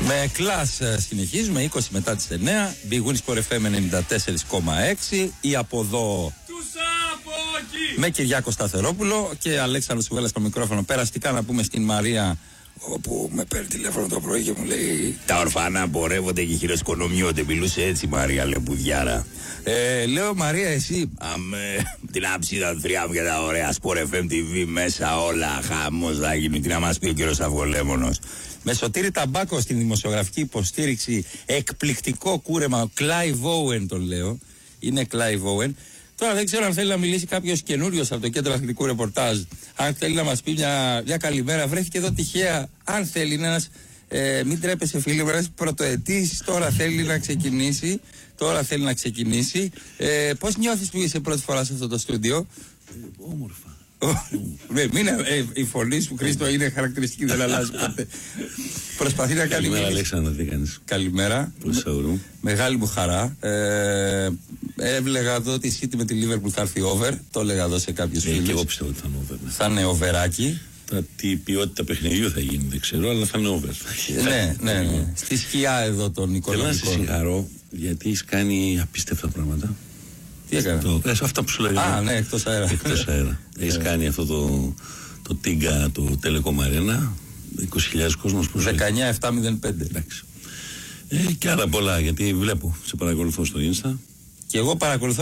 Με κλάς συνεχίζουμε, 20 μετά τις 9. Big Win Sport FM 94,6. Ή από εδώ με Κυριάκο Σταθερόπουλο και Αλέξανδρος Σουβέλλας στο μικρόφωνο. Περαστικά να πούμε στην Μαρία, όπου με παίρνει τηλέφωνο το πρωί και μου λέει: τα ορφανά πορεύονται και χειροσκονομιώνται. Μιλούσε έτσι η Μαρία, λεπουδιάρα. Λέω: Μαρία, εσύ την άψιδα του θριάμβου και τα ωραία Sport FM TV μέσα όλα. Χαμός θα γίνει. Τι να μας πει ο κύριος Αυγολέμονος. Με Σωτήρη Ταμπάκο στην δημοσιογραφική υποστήριξη. Εκπληκτικό κούρεμα. Clive Owen τον λέω. Είναι Clive Owen. Τώρα δεν ξέρω αν θέλει να μιλήσει κάποιος καινούριος από το κέντρο αθλητικού ρεπορτάζ. Αν θέλει να μας πει μια καλημέρα. Βρέθηκε εδώ τυχαία. Αν θέλει, είναι ένας. Μην τρέπεσαι, φίλε μου, ένας πρωτοετής. Τώρα θέλει να ξεκινήσει. Πώς νιώθεις που είσαι πρώτη φορά σε αυτό το στούντιο? Όμορφα. Η φωνή σου, Χρήστο, είναι χαρακτηριστική, δεν αλλάζει ποτέ. Προσπαθεί να κάνει. Καλημέρα, Αλέξανδρα, τι κάνεις? Καλημέρα. Μεγάλη μου χαρά. Έβλεγα εδώ ότι η City με τη Liverpool θα έρθει over. Το έλεγα εδώ σε κάποιους φίλους. Και εγώ πιστεύω ότι θα είναι over. Θα είναι overάκι. Τι ποιότητα παιχνιδιού θα γίνει δεν ξέρω, αλλά θα είναι over. Ναι. Στη σκιά εδώ των οικονομικών. Θέλω να σε συγχαρώ γιατί έχεις κάνει απίστευτα πράγματα. Τι έκανα? Αυτά που σου λέγανε. Ναι, εκτός αέρα. Έχεις κάνει αυτό το Τίγκα, το Telecom Arena. 20.000 κόσμος που 19-7-05. Εντάξει. Και άλλα πολλά, γιατί βλέπω, σε παρακολουθώ στο Insta. Και εγώ παρακολουθώ